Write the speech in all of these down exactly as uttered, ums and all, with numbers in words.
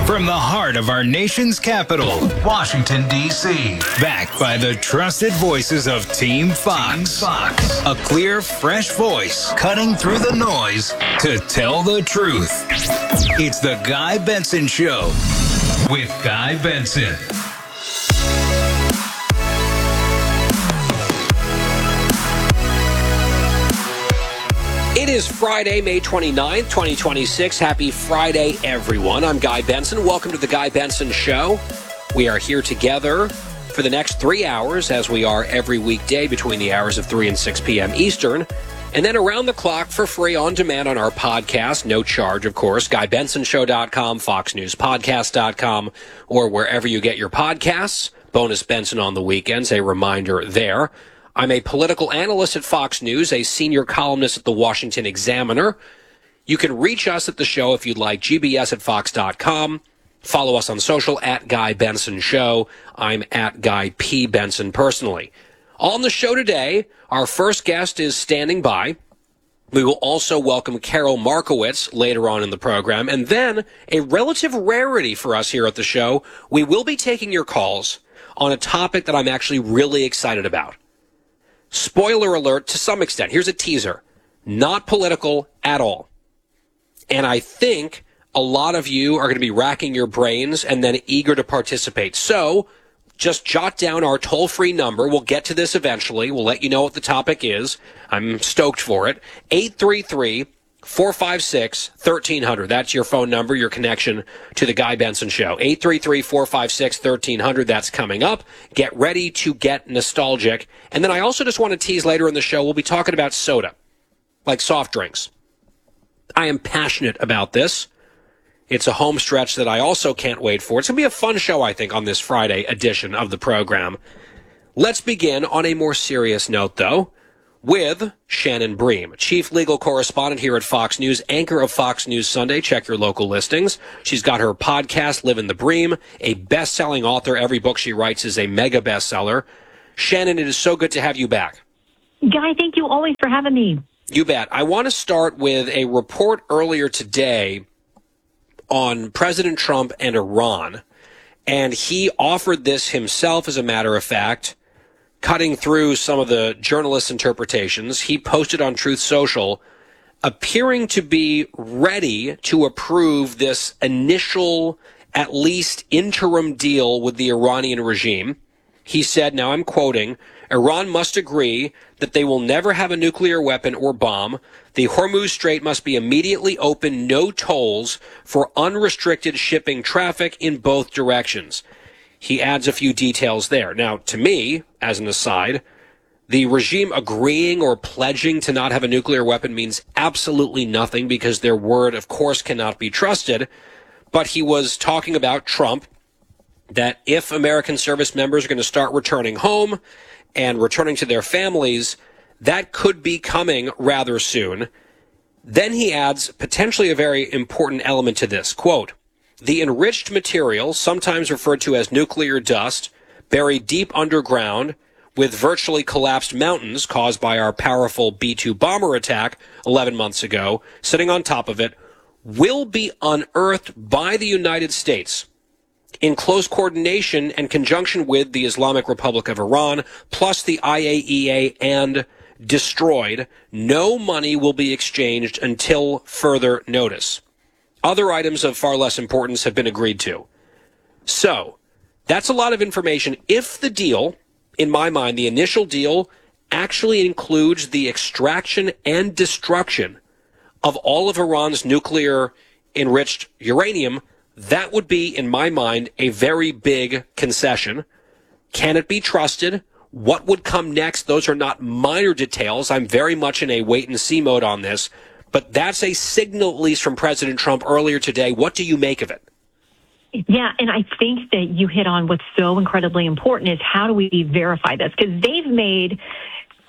From the heart of our nation's capital, Washington, D C Backed by the trusted voices of Team Fox. Team Fox. A clear, fresh voice cutting through the noise to tell the truth. It's the Guy Benson Show with Guy Benson. It is Friday, May twenty-ninth, twenty twenty-six. Happy Friday, everyone. I'm Guy Benson. Welcome to the Guy Benson Show. We are here together for the next three hours, as we are every weekday between the hours of three and six p.m. Eastern, and then around the clock for free on demand on our podcast. No charge, of course. Guy Benson Show dot com, Fox News Podcast dot com, or wherever you get your podcasts. Bonus Benson on the weekends, a reminder there. I'm a political analyst at Fox News, a senior columnist at the Washington Examiner. You can reach us at the show if you'd like, G B S at Fox dot com. Follow us on social at Guy Benson Show. I'm at Guy P. Benson personally. On the show today, our first guest is standing by. We will also welcome Carol Markowitz later on in the program. And then, a relative rarity for us here at the show, we will be taking your calls on a topic that I'm actually really excited about. Spoiler alert to some extent. Here's a teaser. Not political at all. And I think a lot of you are going to be racking your brains and then eager to participate. So just jot down our toll-free number. We'll get to this eventually. We'll let you know what the topic is. I'm stoked for it. eight three three, four five six, one three zero zero. That's your phone number, your connection to the Guy Benson Show. eight three three, four five six, one three zero zero. That's coming up. Get ready to get nostalgic. And then I also just want to tease later in the show, we'll be talking about soda, like soft drinks. I am passionate about this. It's a home stretch that I also can't wait for. It's going to be a fun show, I think, on this Friday edition of the program. Let's begin on a more serious note, though, with Shannon Bream, chief legal correspondent here at Fox News, anchor of Fox News Sunday. Check your local listings. She's got her podcast, Livin' the Bream, a best-selling author. Every book she writes is a mega bestseller. Shannon, it is so good to have you back. Guy, thank you always for having me. You bet. I want to start with a report earlier today on President Trump and Iran, and he offered this himself, as a matter of fact, cutting through some of the journalists' interpretations. He posted on Truth Social, appearing to be ready to approve this initial, at least interim deal with the Iranian regime. He said, now I'm quoting, Iran must agree that they will never have a nuclear weapon or bomb. The Hormuz Strait must be immediately open, no tolls for unrestricted shipping traffic in both directions. He adds a few details there. Now, to me, as an aside, the regime agreeing or pledging to not have a nuclear weapon means absolutely nothing because their word, of course, cannot be trusted. But he was talking about Trump, that if American service members are going to start returning home and returning to their families, that could be coming rather soon. Then he adds potentially a very important element to this. Quote, the enriched material, sometimes referred to as nuclear dust, buried deep underground with virtually collapsed mountains caused by our powerful B two bomber attack eleven months ago, sitting on top of it, will be unearthed by the United States in close coordination and conjunction with the Islamic Republic of Iran, plus the I A E A, and destroyed. No money will be exchanged until further notice. Other items of far less importance have been agreed to. So, that's a lot of information. If the deal, in my mind, the initial deal, actually includes the extraction and destruction of all of Iran's nuclear enriched uranium, that would be, in my mind, a very big concession. Can it be trusted? What would come next? Those are not minor details. I'm very much in a wait-and-see mode on this. But that's a signal, at least from President Trump earlier today. What do you make of it? Yeah, and I think that you hit on what's so incredibly important is how do we verify this? Because they've made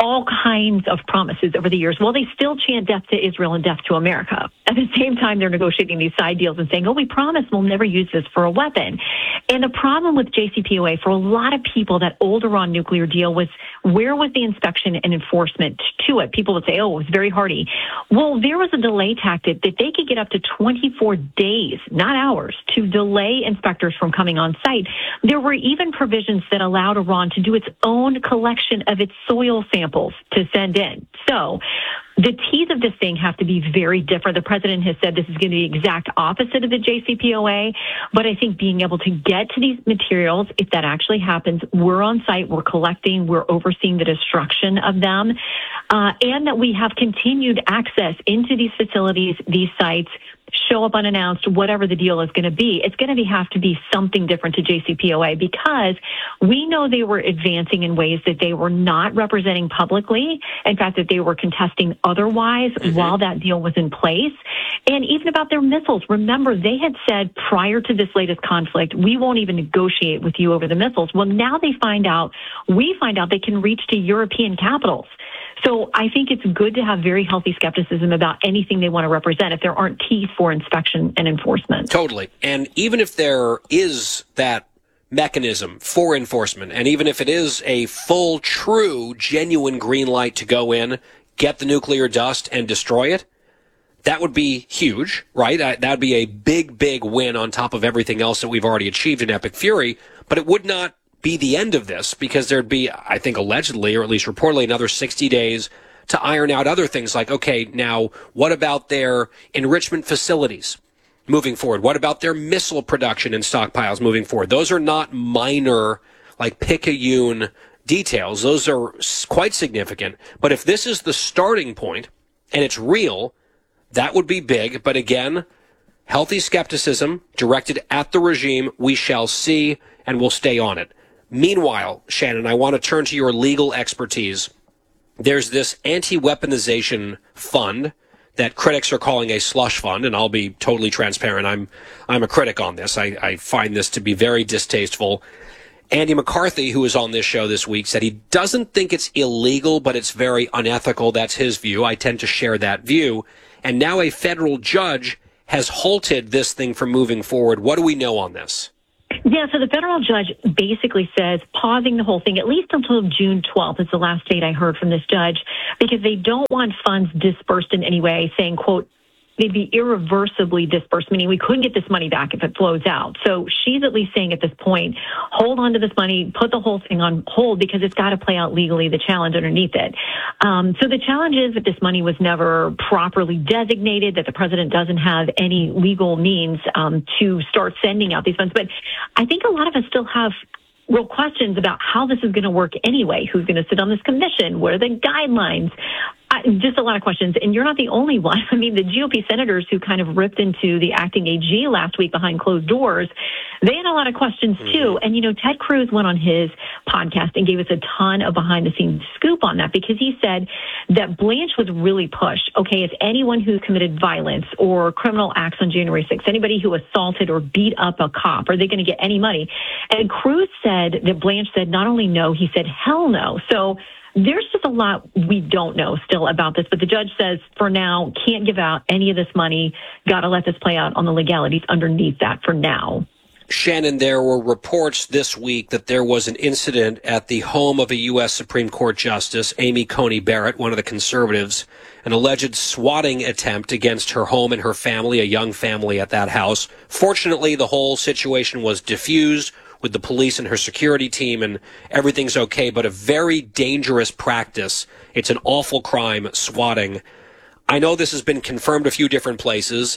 all kinds of promises over the years. Well, they still chant death to Israel and death to America. At the same time, they're negotiating these side deals and saying, oh, we promise we'll never use this for a weapon. And the problem with J C P O A for a lot of people, that old Iran nuclear deal was, where was the inspection and enforcement to it? People would say, oh, it was very hardy. Well, there was a delay tactic that they could get up to twenty-four days, not hours, to delay inspectors from coming on site. There were even provisions that allowed Iran to do its own collection of its soil samples to send in. So the T's of this thing have to be very different. The president has said this is going to be the exact opposite of the J C P O A, but I think being able to get to these materials, if that actually happens, we're on site, we're collecting, we're overseeing the destruction of them, uh, and that we have continued access into these facilities, these sites, show up unannounced, whatever the deal is going to be. It's going to be, have to be something different to J C P O A, because we know they were advancing in ways that they were not representing publicly. In fact, that they were contesting otherwise mm-hmm. while that deal was in place. And even about their missiles, remember, they had said prior to this latest conflict, we won't even negotiate with you over the missiles. Well, now they find out, we find out they can reach to European capitals. So I think it's good to have very healthy skepticism about anything they want to represent if there aren't teeth for inspection and enforcement. Totally. And even if there is that mechanism for enforcement, and even if it is a full, true, genuine green light to go in, get the nuclear dust and destroy it, that would be huge, right? That would be a big, big win on top of everything else that we've already achieved in Epic Fury. But it would not be the end of this, because there'd be, I think, allegedly, or at least reportedly, another sixty days to iron out other things like, okay, now what about their enrichment facilities moving forward? What about their missile production and stockpiles moving forward? Those are not minor, like picayune details. Those are quite significant. But if this is the starting point and it's real, that would be big. But again, healthy skepticism directed at the regime. We shall see, and we'll stay on it. Meanwhile, Shannon, I want to turn to your legal expertise. There's this anti-weaponization fund that critics are calling a slush fund, and I'll be totally transparent. I'm I'm a critic on this. I, I find this to be very distasteful. Andy McCarthy, who was on this show this week, said he doesn't think it's illegal, but it's very unethical. That's his view. I tend to share that view. And now a federal judge has halted this thing from moving forward. What do we know on this? Yeah, so the federal judge basically says pausing the whole thing, at least until June twelfth is the last date I heard from this judge, because they don't want funds dispersed in any way, saying, quote, they'd be irreversibly dispersed, meaning we couldn't get this money back if it flows out. So she's at least saying at this point, hold on to this money, put the whole thing on hold, because it's got to play out legally, the challenge underneath it. Um, so the challenge is that this money was never properly designated, that the president doesn't have any legal means um, to start sending out these funds. But I think a lot of us still have real questions about how this is going to work anyway. Who's going to sit on this commission? What are the guidelines? I, just a lot of questions. And you're not the only one. I mean, the G O P senators who kind of ripped into the acting A G last week behind closed doors, they had a lot of questions too. Mm-hmm. And, you know, Ted Cruz went on his podcast and gave us a ton of behind the scenes scoop on that, because he said that Blanche was really pushed. Okay, if anyone who committed violence or criminal acts on January sixth, anybody who assaulted or beat up a cop, are they going to get any money? And Cruz said that Blanche said not only no, he said hell no. So there's just a lot we don't know still about this, but the judge says for now, can't give out any of this money. Got to let this play out on the legalities underneath that for now. Shannon, there were reports this week that there was an incident at the home of a U S Supreme Court Justice, Amy Coney Barrett, one of the conservatives, an alleged swatting attempt against her home and her family, a young family at that house. Fortunately, the whole situation was diffused with the police and her security team, and everything's okay, but a very dangerous practice. It's an awful crime, swatting. I know this has been confirmed a few different places.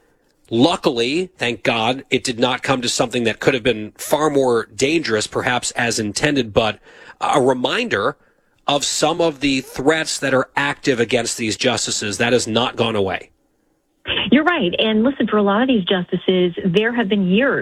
Luckily, thank God, it did not come to something that could have been far more dangerous, perhaps as intended, but a reminder of some of the threats that are active against these justices. That has not gone away. You're right. And listen, for a lot of these justices, there have been years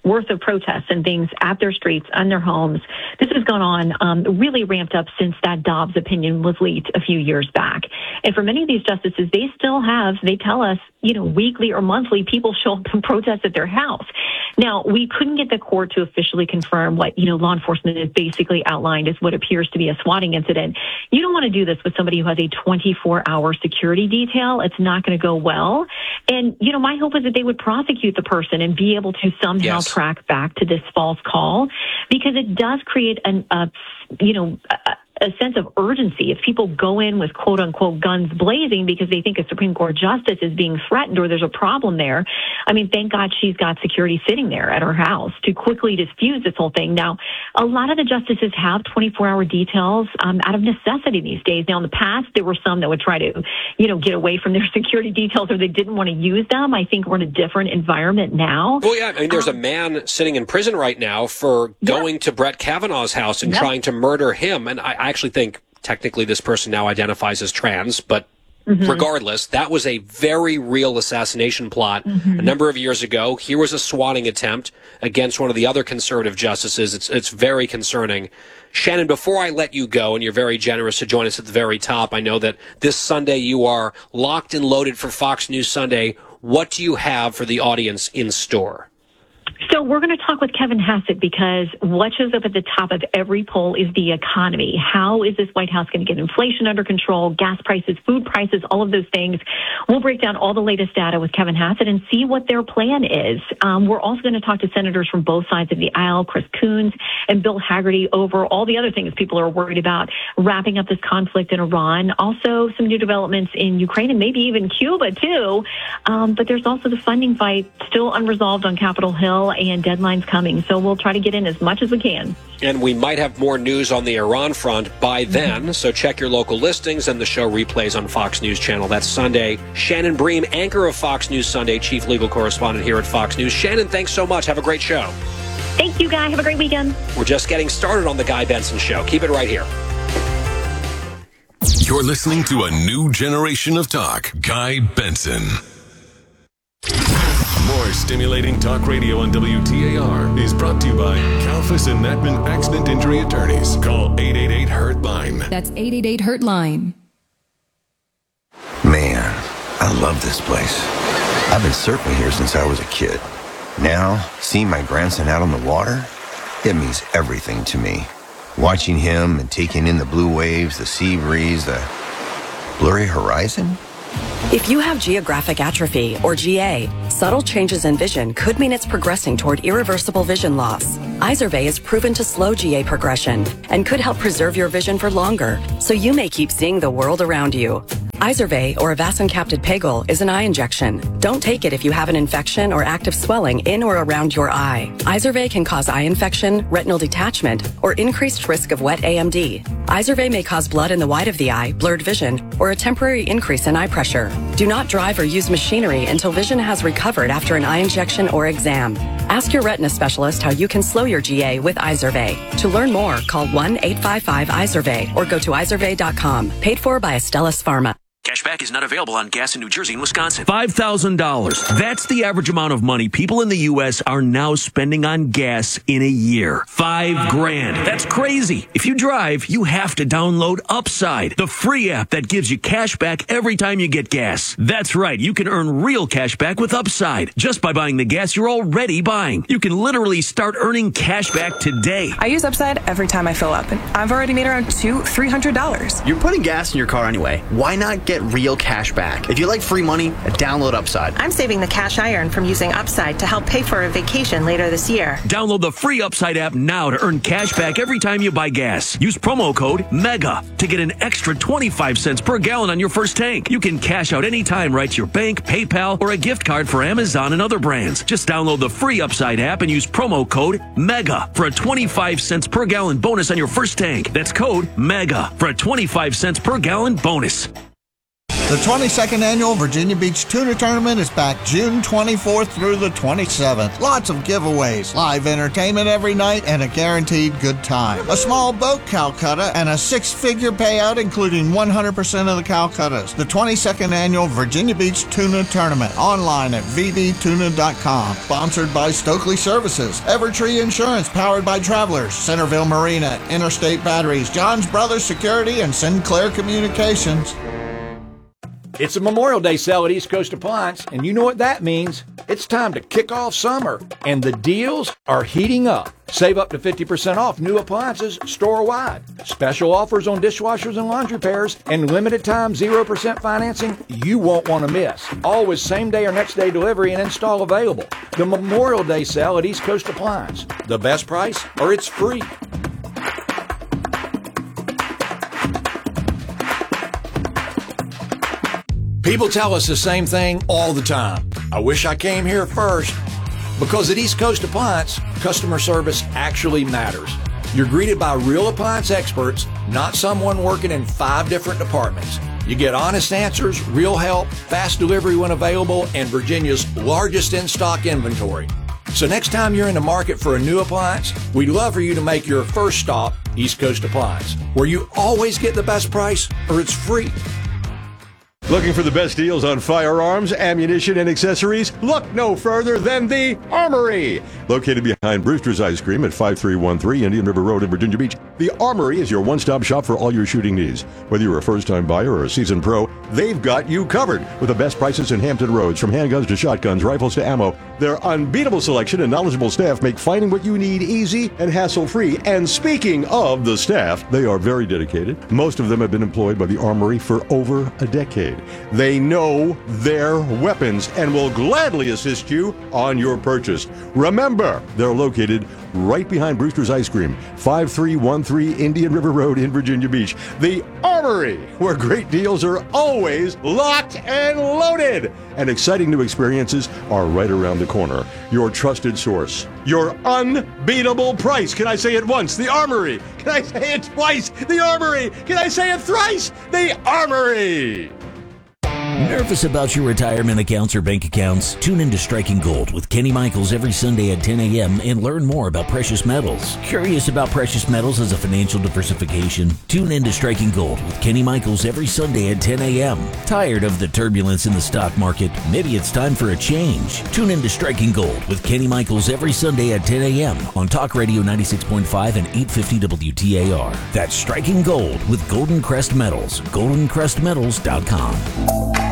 worth of protests and things at their streets, on their homes. This has gone on, um, really ramped up since that Dobbs opinion was leaked a few years back. And for many of these justices, they still have, they tell us, you know, weekly or monthly, people show up and protest at their house. Now, we couldn't get the court to officially confirm what, you know, law enforcement has basically outlined as what appears to be a swatting incident. You don't want to do this with somebody who has a twenty-four hour security detail. It's not going to go well. And, you know, my hope is that they would prosecute the person and be able to somehow Yes. track back to this false call, because it does create an, a, you know, a, a sense of urgency. If people go in with quote unquote guns blazing because they think a Supreme Court justice is being threatened or there's a problem there. I mean, thank God she's got security sitting there at her house to quickly diffuse this whole thing. Now, a lot of the justices have twenty-four hour details um, out of necessity these days. Now, in the past, there were some that would try to, you know, get away from their security details or they didn't want to use them. I think we're in a different environment now. Well, yeah, I mean, there's um, a man sitting in prison right now for going yeah. to Brett Kavanaugh's house and yep. trying to murder him. And I I actually think technically this person now identifies as trans, but mm-hmm. regardless, that was a very real assassination plot mm-hmm. a number of years ago. Here was a swatting attempt against one of the other conservative justices. It's it's very concerning. Shannon, before I let you go, and you're very generous to join us at the very top, I know that this Sunday you are locked and loaded for Fox News Sunday. What do you have for the audience in store? So we're going to talk with Kevin Hassett, because what shows up at the top of every poll is the economy. How is this White House going to get inflation under control, gas prices, food prices, all of those things? We'll break down all the latest data with Kevin Hassett and see what their plan is. Um, we're also going to talk to senators from both sides of the aisle, Chris Coons and Bill Hagerty, over all the other things people are worried about, wrapping up this conflict in Iran, also some new developments in Ukraine and maybe even Cuba too. Um, but there's also the funding fight still unresolved on Capitol Hill, and deadlines coming. So we'll try to get in as much as we can. And we might have more news on the Iran front by then. Mm-hmm. So check your local listings, and the show replays on Fox News Channel. That's Sunday. Shannon Bream, anchor of Fox News Sunday, chief legal correspondent here at Fox News. Shannon, thanks so much. Have a great show. Thank you, Guy. Have a great weekend. We're just getting started on the Guy Benson Show. Keep it right here. You're listening to a new generation of talk. Guy Benson. More stimulating talk radio on W T A R is brought to you by Kalfas and Natman Accident Injury Attorneys. Call eight eight eight, hurt line. That's eight eight eight, hurt line. Man, I love this place. I've been surfing here since I was a kid. Now, seeing my grandson out on the water, it means everything to me. Watching him and taking in the blue waves, the sea breeze, the blurry horizon. If you have geographic atrophy, or G A, subtle changes in vision could mean it's progressing toward irreversible vision loss. Izervay is proven to slow G A progression and could help preserve your vision for longer, so you may keep seeing the world around you. Izervay, or avacincaptad pegol, is an eye injection. Don't take it if you have an infection or active swelling in or around your eye. Izervay can cause eye infection, retinal detachment, or increased risk of wet A M D. Izervay may cause blood in the white of the eye, blurred vision, or a temporary increase in eye pressure. Do not drive or use machinery until vision has recovered after an eye injection or exam. Ask your retina specialist how you can slow your G A with Izervay. To learn more, call one eight five five Izervay or go to izervay dot com. Paid for by Astellas Pharma. Cashback is not available on gas in New Jersey and Wisconsin. five thousand dollars. That's the average amount of money people in the U S are now spending on gas in a year. Five grand. That's crazy. If you drive, you have to download Upside, the free app that gives you cash back every time you get gas. That's right. You can earn real cash back with Upside just by buying the gas you're already buying. You can literally start earning cash back today. I use Upside every time I fill up, and I've already made around two, three hundred dollars. You're putting gas in your car anyway. Why not get real cash back? If you like free money, download Upside. I'm saving the cash I earn from using Upside to help pay for a vacation later this year. Download the free Upside app now to earn cash back every time you buy gas. Use promo code MEGA to get an extra twenty-five cents per gallon on your first tank. You can cash out anytime right to your bank, PayPal, or a gift card for Amazon and other brands. Just download the free Upside app and use promo code MEGA for a twenty-five cents per gallon bonus on your first tank. That's code MEGA for a twenty-five cents per gallon bonus. The twenty-second Annual Virginia Beach Tuna Tournament is back June twenty-fourth through the twenty-seventh. Lots of giveaways, live entertainment every night, and a guaranteed good time. A small boat Calcutta and a six-figure payout including one hundred percent of the Calcuttas. The twenty-second Annual Virginia Beach Tuna Tournament, online at v b tuna dot com. Sponsored by Stokely Services, Evertree Insurance, powered by Travelers, Centerville Marina, Interstate Batteries, John's Brothers Security, and Sinclair Communications. It's a Memorial Day sale at East Coast Appliance, and you know what that means. It's time to kick off summer, and the deals are heating up. Save up to fifty percent off new appliances store-wide. Special offers on dishwashers and laundry pairs, and limited time zero percent financing you won't want to miss. Always same-day or next-day delivery and install available. The Memorial Day sale at East Coast Appliance. The best price, or it's free. People tell us the same thing all the time. I wish I came here first. Because at East Coast Appliance, customer service actually matters. You're greeted by real appliance experts, not someone working in five different departments. You get honest answers, real help, fast delivery when available, and Virginia's largest in-stock inventory. So next time you're in the market for a new appliance, we'd love for you to make your first stop East Coast Appliance, where you always get the best price or it's free. Looking for the best deals on firearms, ammunition, and accessories? Look no further than the Armory. Located behind Brewster's Ice Cream at five three one three Indian River Road in Virginia Beach, the Armory is your one-stop shop for all your shooting needs. Whether you're a first-time buyer or a seasoned pro, they've got you covered with the best prices in Hampton Roads. From handguns to shotguns, rifles to ammo, their unbeatable selection and knowledgeable staff make finding what you need easy and hassle-free. And speaking of the staff, they are very dedicated. Most of them have been employed by the Armory for over a decade. They know their weapons and will gladly assist you on your purchase. Remember, they're located right behind Brewster's Ice Cream, five three one three Indian River Road in Virginia Beach. The Armory, where great deals are always locked and loaded. And exciting new experiences are right around the corner. Your trusted source. Your unbeatable price. Can I say it once? The Armory. Can I say it twice? The Armory. Can I say it thrice? The Armory. Nervous about your retirement accounts or bank accounts? Tune in to Striking Gold with Kenny Michaels every Sunday at ten a.m. and learn more about precious metals. Curious about precious metals as a financial diversification? Tune in to Striking Gold with Kenny Michaels every Sunday at ten a.m. Tired of the turbulence in the stock market? Maybe it's time for a change. Tune in to Striking Gold with Kenny Michaels every Sunday at ten a.m. on Talk Radio ninety-six point five and eight fifty W T A R. That's Striking Gold with Golden Crest Metals. golden crest metals dot com.